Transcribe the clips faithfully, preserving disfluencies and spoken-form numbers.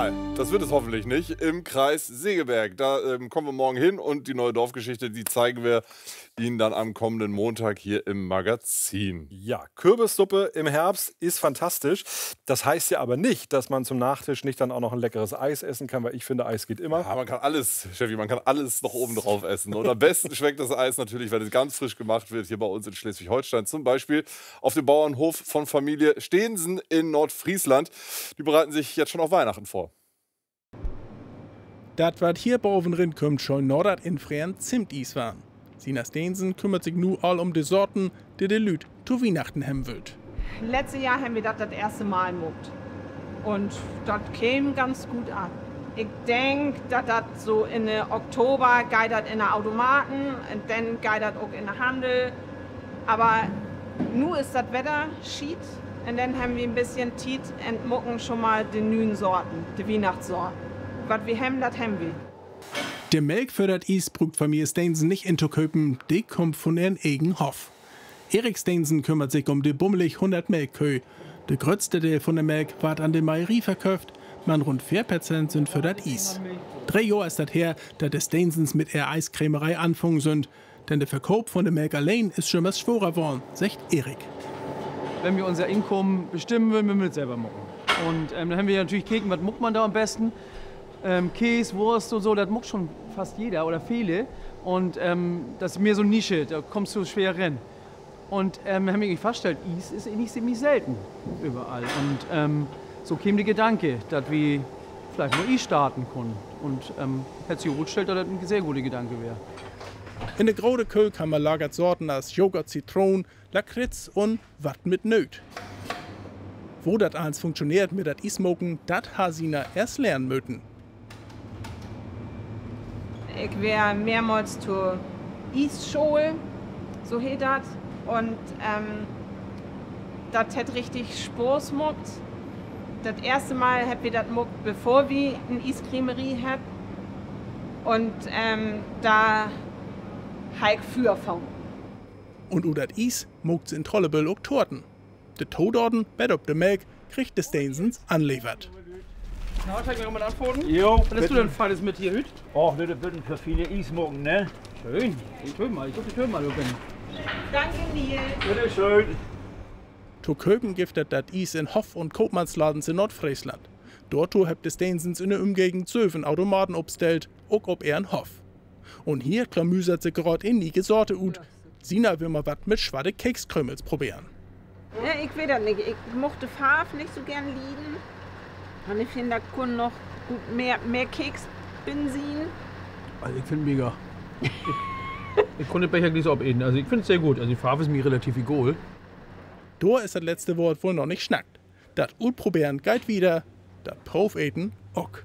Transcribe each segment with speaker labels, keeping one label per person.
Speaker 1: Nein, das wird es hoffentlich nicht. Im Kreis Segeberg. Da ähm, kommen wir morgen hin und die neue Dorfgeschichte, die zeigen wir Ihnen dann am kommenden Montag hier im Magazin.
Speaker 2: Ja, Kürbissuppe im Herbst ist fantastisch. Das heißt ja aber nicht, dass man zum Nachtisch nicht dann auch noch ein leckeres Eis essen kann, weil ich finde, Eis geht immer.
Speaker 1: Ja, man kann alles, Cheffi, man kann alles noch oben drauf essen. Und am besten schmeckt das Eis natürlich, wenn es ganz frisch gemacht wird, hier bei uns in Schleswig-Holstein. Zum Beispiel auf dem Bauernhof von Familie Steensen in Nordfriesland. Die bereiten sich jetzt schon auf Weihnachten vor.
Speaker 3: Das, was hier boven rin kommt, schon nordert in Frien Zimtis waren. Sina Steensen kümmert sich nu all um die Sorten, die de Lüt zu Weihnachten haben wollt.
Speaker 4: Letztes Jahr haben wir das das erste Mal muckt. Und das käme ganz gut an. Ich denke, dass das so in der Oktober geht das in der Automaten und dann geht das auch in der Handel. Aber nu ist das Wetter schied und dann haben wir ein bisschen Tiet und mucken schon mal die neuen Sorten, die Weihnachtssorten. Was wir haben, das haben wir.
Speaker 3: Der Melk für das Eis brugt Familie Steensen nicht in Köpen, die kommt von ihren eigenen Hof. Erik Steensen kümmert sich um die bummelig hundert Melkkühe. Der größte Teil von der Melk wird an die Meierie verkauft, man rund vier Prozent sind für das Eis. Drei Jahre ist das her, dass die Steensens mit ihrer Eiskrämerei anfangen sind, denn der Verkauf von der Melk allein ist schon was schwerer geworden, sagt Erik.
Speaker 5: Wenn wir unser Einkommen bestimmen wollen, müssen wir es selber machen. Und ähm, dann haben wir natürlich Keken, was muckt man da am besten? Ähm, Käse, Wurst und so, das muckt schon fast jeder oder viele. Und ähm, das ist mehr so eine Nische, da kommst du schwer rein. Und ähm, haben wir festgestellt, Eis ist nicht ziemlich selten überall. Und ähm, so kam der Gedanke, dass wir vielleicht mal Eis starten können. Und ähm, hätte sich herausgestellt, dass das ein sehr guter Gedanke wäre.
Speaker 3: In der großen Kühl kann man lagert Sorten als Joghurt, Zitronen, Lakritz und Watt mit Nöt. Wo das eins funktioniert mit das Eismoken, das ha Sina erst lernen möten.
Speaker 4: Ich wäre mehrmals zur Eisschule, so heet das. Und ähm, das hat richtig Spaß gemacht. Das erste Mal habt wir das gemacht, bevor wir eine Eiskrämerie hatten. Und ähm, da habe ich für von.
Speaker 3: Und u dat Eis mogt sie in Trollebüll auch Torten. De Todorden, bed op de Melk, kriegt de Steensens anliefert.
Speaker 5: Na, zeig mir nochmal antworten.
Speaker 6: Jo,
Speaker 5: Was hast du denn Feines mit hier, Hüt?
Speaker 6: Och, das wird für viele Eismogen, ne?
Speaker 5: Schön. Ich hol mal, ich guck, ich hol mal, Lupen.
Speaker 4: Danke, Nils.
Speaker 6: Bitte schön.
Speaker 3: To Köpen giftet dat Eis in Hof- und Koopmannsladens in Nordfriesland. Dort habt de Steensens in der Umgegend zwölf Automaten obstellt, auch ob er ein Hof. Und hier klamüsert sie gerade in die Sorte ut. Sina will mal wat mit schwatte Kekskrümels probieren.
Speaker 4: Ja, ich weiß das nicht. Ich mochte Farbe nicht so gern lieben. Und ich finde, da kann noch gut mehr, mehr Keksbenzin.
Speaker 5: Also ich finde mega. ich, ich konnte den Becher nicht so abeden. Also ich finde es sehr gut. Also die Farbe ist mir relativ egal.
Speaker 3: Da ist das letzte Wort wohl noch nicht schnackt. Dat ut probieren geht wieder, dat Profeten ook.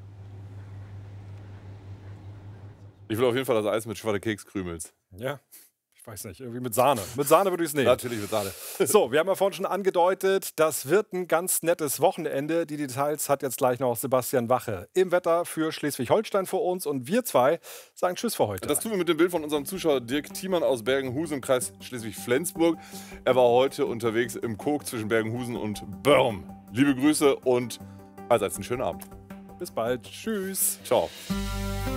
Speaker 1: Ich will auf jeden Fall das Eis mit schwatte Kekskrümels.
Speaker 2: Ja, ich weiß nicht, irgendwie mit Sahne. Mit Sahne würde ich es nehmen.
Speaker 1: Natürlich mit Sahne.
Speaker 2: So, wir haben ja vorhin schon angedeutet, das wird ein ganz nettes Wochenende. Die Details hat jetzt gleich noch Sebastian Wache im Wetter für Schleswig-Holstein vor uns. Und wir zwei sagen Tschüss für heute.
Speaker 1: Das tun wir mit dem Bild von unserem Zuschauer Dirk Thiemann aus Bergenhusen im Kreis Schleswig-Flensburg. Er war heute unterwegs im Koog zwischen Bergenhusen und Börm. Liebe Grüße und allseits einen schönen Abend.
Speaker 2: Bis bald. Tschüss.
Speaker 1: Ciao.